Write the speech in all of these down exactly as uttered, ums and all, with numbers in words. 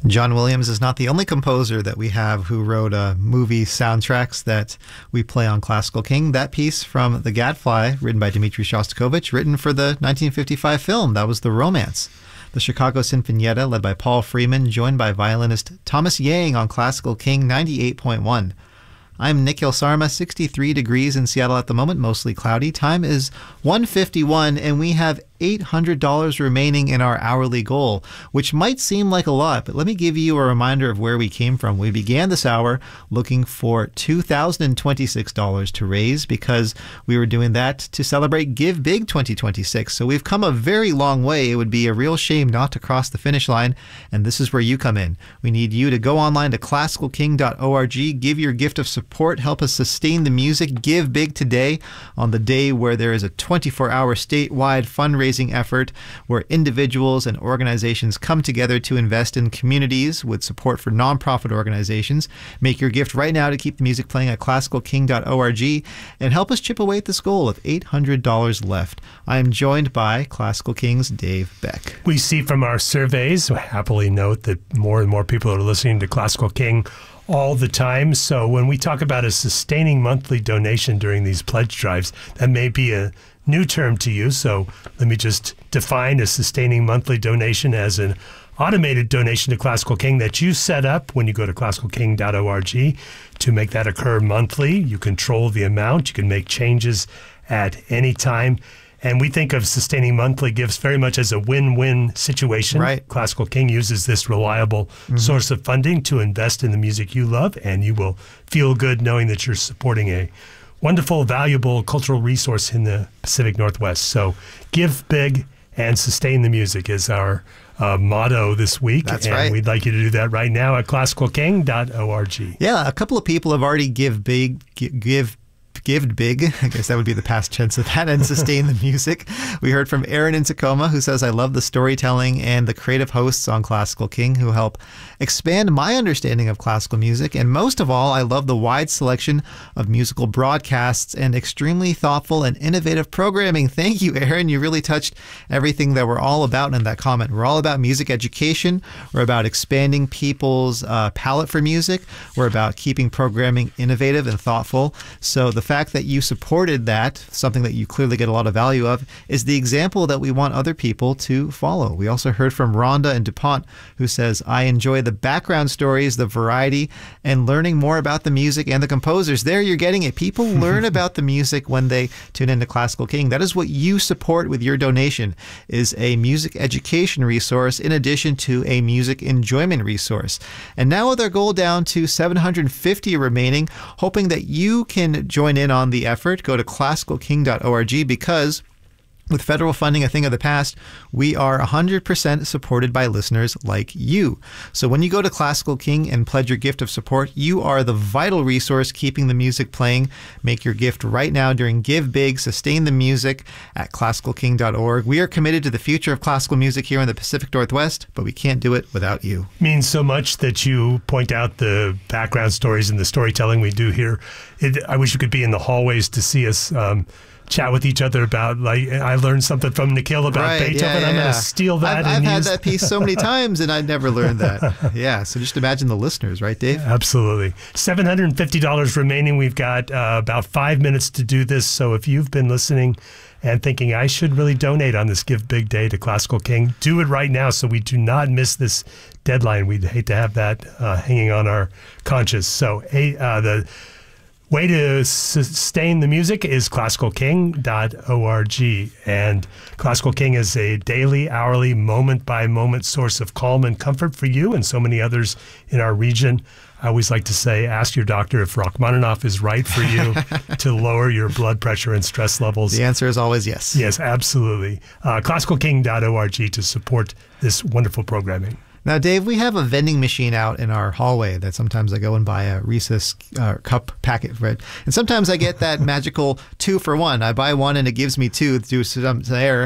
John Williams is not the only composer that we have who wrote uh, movie soundtracks that we play on Classical King. That piece from The Gadfly, written by Dmitri Shostakovich, written for the nineteen fifty-five film, that was The Romance. The Chicago Sinfonietta, led by Paul Freeman, joined by violinist Thomas Yang on Classical King ninety-eight point one. I'm Nikhil Sarma, sixty-three degrees in Seattle at the moment, mostly cloudy. Time is one fifty-one, and we have eight hundred dollars remaining in our hourly goal, which might seem like a lot, but let me give you a reminder of where we came from. We began this hour looking for two thousand twenty-six dollars to raise because we were doing that to celebrate Give Big twenty twenty-six. So we've come a very long way. It would be a real shame not to cross the finish line, and this is where you come in. We need you to go online to classical king dot org, give your gift of support, help us sustain the music. Give big today on the day where there is a twenty-four hour statewide fundraising effort where individuals and organizations come together to invest in communities with support for nonprofit organizations. Make your gift right now to keep the music playing at classical king dot org and help us chip away at this goal of eight hundred dollars left. I am joined by Classical King's Dave Beck. We see from our surveys, happily note that more and more people are listening to Classical King all the time. So when we talk about a sustaining monthly donation during these pledge drives, that may be a new term to you. So let me just define a sustaining monthly donation as an automated donation to Classical King that you set up when you go to classical king dot org to make that occur monthly. You control the amount. You can make changes at any time. And we think of sustaining monthly gifts very much as a win-win situation. Right. Classical King uses this reliable mm-hmm. source of funding to invest in the music you love, and you will feel good knowing that you're supporting a wonderful, valuable cultural resource in the Pacific Northwest. So give big and sustain the music is our uh, motto this week. That's and right. we'd like you to do that right now at classical king dot org. Yeah, a couple of people have already give big, give Give big, I guess that would be the past tense of that, and sustain the music. We heard from Aaron in Tacoma, who says, I love the storytelling and the creative hosts on Classical King who help expand my understanding of classical music. And most of all, I love the wide selection of musical broadcasts and extremely thoughtful and innovative programming. Thank you, Aaron. You really touched everything that we're all about in that comment. We're all about music education. We're about expanding people's uh, palette for music. We're about keeping programming innovative and thoughtful. So the fact that you supported that, something that you clearly get a lot of value of, is the example that we want other people to follow. We also heard from Rhonda in DuPont, who says, I enjoy the background stories, the variety, and learning more about the music and the composers. There you're getting it. People learn about the music when they tune into Classical King. That is what you support with your donation, is a music education resource in addition to a music enjoyment resource. And now with our goal down to seven hundred fifty remaining, hoping that you can join in on the effort, go to classical king dot org, because with federal funding a thing of the past, we are one hundred percent supported by listeners like you. So when you go to Classical King and pledge your gift of support, you are the vital resource keeping the music playing. Make your gift right now during Give Big, sustain the music at classical king dot org. We are committed to the future of classical music here in the Pacific Northwest, but we can't do it without you. Means so much that you point out the background stories and the storytelling we do here. It, I wish you could be in the hallways to see us um, chat with each other about, like, I learned something from Nikhil about right, Beethoven. yeah, yeah, I'm yeah. going to steal that. I've, and I've had use... that piece so many times, and I've never learned that. Yeah, so just imagine the listeners, right, Dave? Absolutely. seven hundred fifty dollars remaining. We've got uh, about five minutes to do this. So if you've been listening and thinking, I should really donate on this Give Big Day to Classical King, do it right now so we do not miss this deadline. We'd hate to have that uh, hanging on our conscience. So uh, the way to sustain the music is classical king dot org. And Classical King is a daily, hourly, moment-by-moment source of calm and comfort for you and so many others in our region. I always like to say, ask your doctor if Rachmaninoff is right for you to lower your blood pressure and stress levels. The answer is always yes. Yes, absolutely. Uh, classical king dot org to support this wonderful programming. Now, Dave, we have a vending machine out in our hallway that sometimes I go and buy a Reese's uh, cup packet for it. And sometimes I get that magical two for one. I buy one and it gives me two due to some error.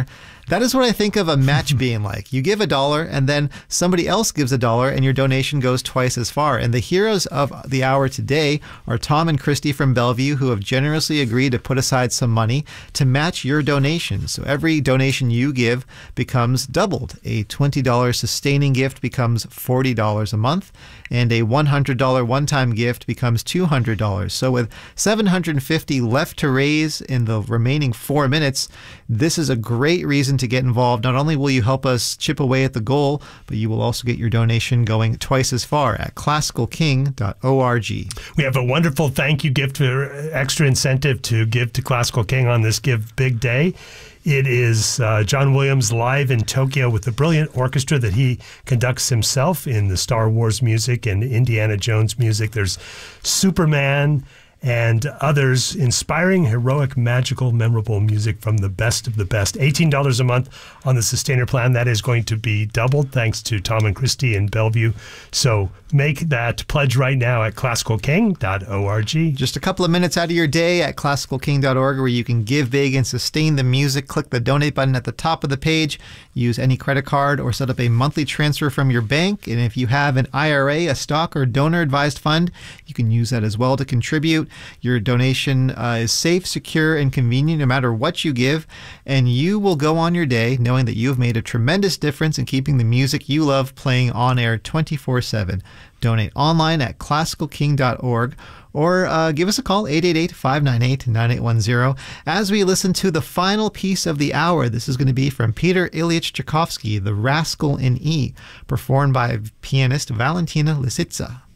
That is what I think of a match being like. You give a dollar and then somebody else gives a dollar and your donation goes twice as far. And the heroes of the hour today are Tom and Christy from Bellevue, who have generously agreed to put aside some money to match your donation. So every donation you give becomes doubled. A twenty dollars sustaining gift becomes forty dollars a month, and a one hundred dollars one-time gift becomes two hundred dollars. So with seven hundred fifty dollars left to raise in the remaining four minutes, this is a great reason to get involved. Not only will you help us chip away at the goal, but you will also get your donation going twice as far at classical king dot org. We have a wonderful thank you gift for extra incentive to give to Classical King on this Give Big Day. It is uh, John Williams live in Tokyo with the brilliant orchestra that he conducts himself in the Star Wars music and Indiana Jones music. There's Superman and others, inspiring, heroic, magical, memorable music from the best of the best. eighteen dollars a month on the Sustainer plan. That is going to be doubled thanks to Tom and Christy in Bellevue. So make that pledge right now at classical king dot org. Just a couple of minutes out of your day at classical king dot org, where you can give big and sustain the music. Click the donate button at the top of the page. Use any credit card or set up a monthly transfer from your bank. And if you have an I R A, a stock, or donor advised fund, you can use that as well to contribute. Your donation uh, is safe, secure, and convenient no matter what you give, and you will go on your day knowing that you have made a tremendous difference in keeping the music you love playing on air twenty-four seven. Donate online at classical king dot org or uh, give us a call, eight eight eight, five nine eight, nine eight one zero. As we listen to the final piece of the hour, this is going to be from Peter Ilyich Tchaikovsky, The Rascal in E, performed by pianist Valentina Lisitsa.